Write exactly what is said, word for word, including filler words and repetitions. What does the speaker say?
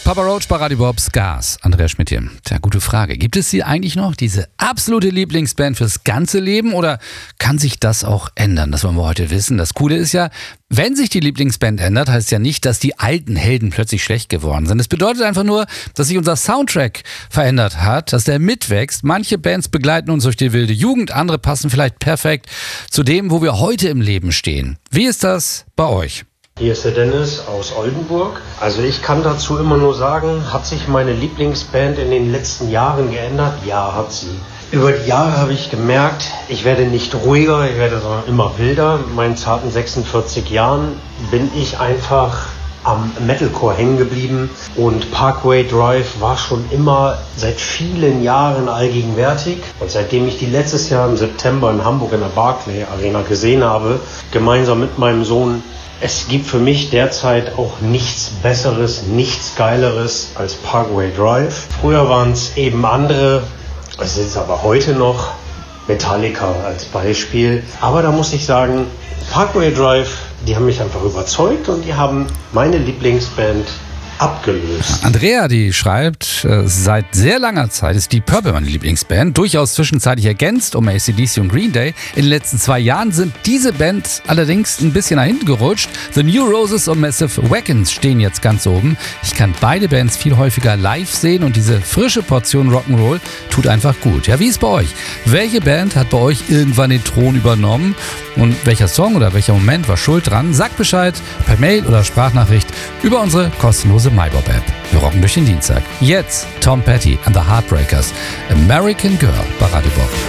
Papa Roach bei Radio Bob, Scars. Andreas Schmidt hier. Tja, gute Frage. Gibt es sie eigentlich noch, diese absolute Lieblingsband fürs ganze Leben, oder kann sich das auch ändern? Das wollen wir heute wissen. Das Coole ist ja, wenn sich die Lieblingsband ändert, heißt ja nicht, dass die alten Helden plötzlich schlecht geworden sind. Es bedeutet einfach nur, dass sich unser Soundtrack verändert hat, dass der mitwächst. Manche Bands begleiten uns durch die wilde Jugend, andere passen vielleicht perfekt zu dem, wo wir heute im Leben stehen. Wie ist das bei euch? Hier ist der Dennis aus Oldenburg. Also ich kann dazu immer nur sagen, hat sich meine Lieblingsband in den letzten Jahren geändert? Ja, hat sie. Über die Jahre habe ich gemerkt, ich werde nicht ruhiger, ich werde sondern immer wilder. In meinen zarten sechsundvierzig Jahren bin ich einfach am Metalcore hängen geblieben und Parkway Drive war schon immer seit vielen Jahren allgegenwärtig. Und seitdem ich die letztes Jahr im September in Hamburg in der Barclay Arena gesehen habe, gemeinsam mit meinem Sohn, es gibt für mich derzeit auch nichts Besseres, nichts Geileres als Parkway Drive. Früher waren es eben andere, es ist aber heute noch Metallica als Beispiel. Aber da muss ich sagen, Parkway Drive, die haben mich einfach überzeugt und die haben meine Lieblingsband abgelöst. Andrea, die schreibt, äh, seit sehr langer Zeit ist Deep Purple meine Lieblingsband, durchaus zwischenzeitlich ergänzt um A C D C und Green Day. In den letzten zwei Jahren sind diese Bands allerdings ein bisschen nach hinten gerutscht. The New Roses und Massive Wagons stehen jetzt ganz oben. Ich kann beide Bands viel häufiger live sehen und diese frische Portion Rock'n'Roll tut einfach gut. Ja, wie ist bei euch? Welche Band hat bei euch irgendwann den Thron übernommen? Und welcher Song oder welcher Moment war schuld dran? Sagt Bescheid per Mail oder Sprachnachricht über unsere kostenlose MyBob-App. Wir rocken durch den Dienstag. Jetzt Tom Petty and the Heartbreakers, American Girl bei Radio Bob.